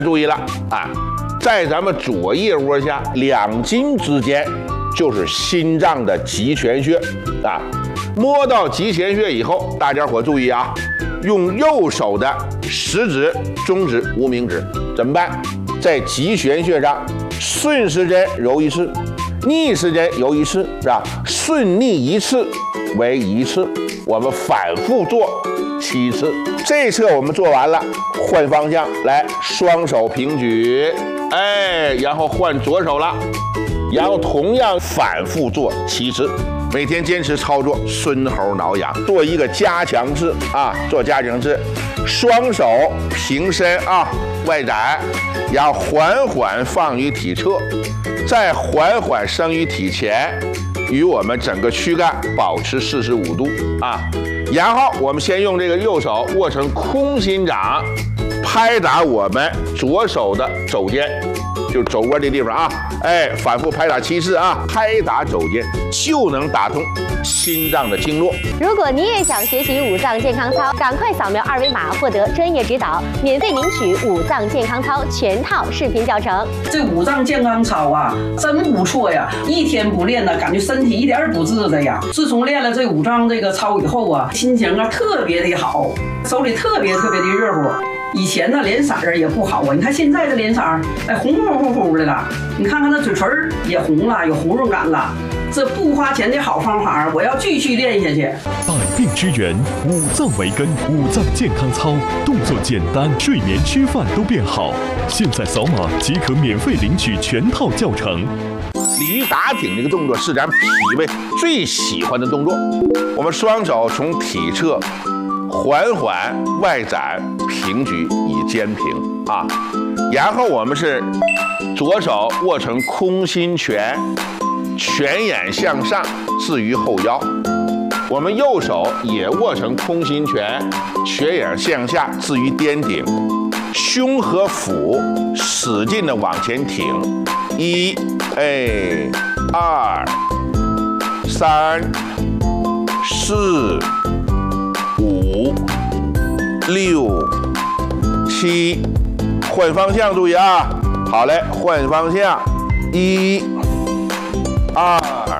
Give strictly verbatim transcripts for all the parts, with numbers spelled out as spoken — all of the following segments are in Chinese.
注意了啊，在咱们左腋窝下两筋之间就是心脏的极泉穴啊。摸到极泉穴以后，大家伙注意啊，用右手的食指、中指、无名指怎么办？在极泉穴上顺时针揉一次，逆时针揉一次，是吧？顺逆一次为一次，我们反复做七次。这侧我们做完了，换方向来，双手平举，哎，然后换左手了，然后同样反复做七次。每天坚持操作，孙猴挠痒，做一个加强式啊，做加强式，双手平伸啊，外展，然后缓缓放于体侧，再缓缓升于体前，与我们整个躯干保持四十五度啊。然后我们先用这个右手握成空心掌，拍打我们左手的肘尖，就是肘窝这地方啊，哎，反复拍打七次啊，拍打肘尖就能打通心脏的经络。 如果你也想学习五脏健康操，赶快扫描二维码获得专业指导，免费领取五脏健康操全套视频教程。 这五脏健康操啊，真不错呀！一天不练呢，感觉身体一点儿不自在呀。自从练了这五脏这个操以后啊，心情啊特别的好，手里特别特别的热乎。以前呢脸色儿也不好啊，你看现在这脸色儿，哎，红乎乎乎的了。你看看那嘴唇儿也红了，有红润感了。这不花钱的好方法，我要继续练下去。 百病之源，五脏为根，五脏健康操，动作简单，睡眠、吃饭都变好。现在扫码即可免费领取全套教程。 鲤鱼打挺这个动作是咱脾胃最喜欢的动作。我们双手从体侧缓缓外展平举以肩平啊，然后我们是左手握成空心拳，拳眼向上置于后腰，我们右手也握成空心拳，拳眼向下置于颠顶，胸和腹使劲的往前挺，一，哎，二，三，四，五，六，七，换方向，注意啊！好嘞，换方向，一、二、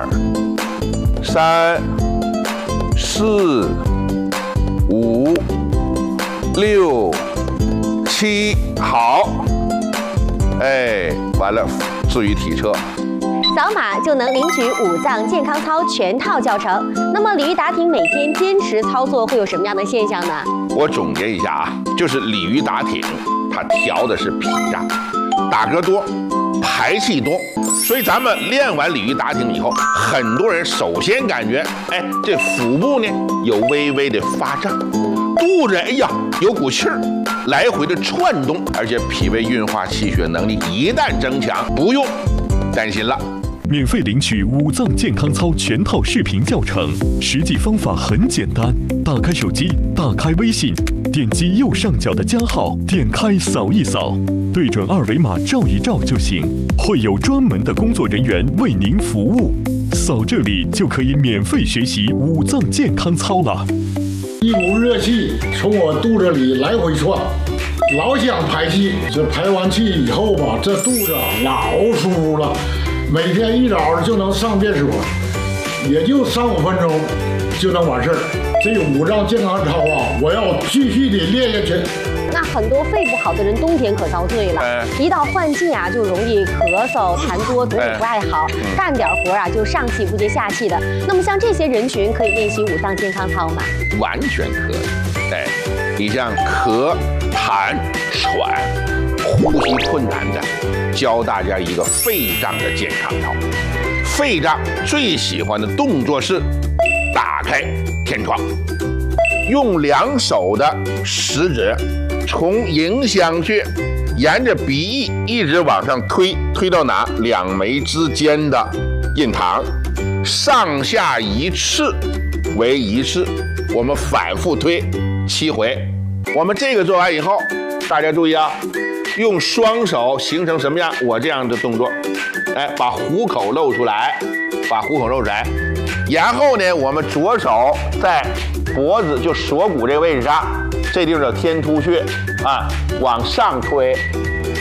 三、四、五、六、七，好，哎，完了，置于体侧。 扫码就能领取五脏健康操全套教程。那么鲤鱼打挺每天坚持操作会有什么样的现象呢？ 我总结一下啊，就是鲤鱼打挺，它调的是脾脏，打嗝多，排气多，所以咱们练完鲤鱼打挺以后，很多人首先感觉，哎，这腹部呢有微微的发胀，肚子哎呀有股气儿，来回的窜动，而且脾胃运化气血能力一旦增强，不用担心了。 免费领取五脏健康操全套视频教程，实际方法很简单，打开手机，打开微信，点击右上角的加号，点开扫一扫，对准二维码照一照就行，会有专门的工作人员为您服务。扫这里就可以免费学习五脏健康操了。 一股热气从我肚子里来回窜，老想排气，这排完气以后吧，这肚子老舒服了。每天一早就能上厕所，也就三五分钟就能完事儿。这五脏健康操啊，我要继续的练下去。 那很多肺不好的人冬天可遭罪了， 哎、 一到换季啊，就容易咳嗽、痰多，嘴也不爱好，哎、干点活啊就上气不接下气的。那么像这些人群可以练习五脏健康操吗？ 完全可以。哎，你像咳、痰、喘、呼吸困难的，教大家一个肺脏的健康操。肺脏最喜欢的动作是打开天窗，用两手的食指从迎香穴沿着鼻翼一直往上推，推到哪？两眉之间的印堂，上下一次为一次，我们反复推七回。我们这个做完以后，大家注意啊，用双手形成什么样？我这样的动作，哎，把虎口露出来，把虎口露出来，然后呢，我们左手在脖子就锁骨这个位置上，这地方叫天突穴， 啊往上推。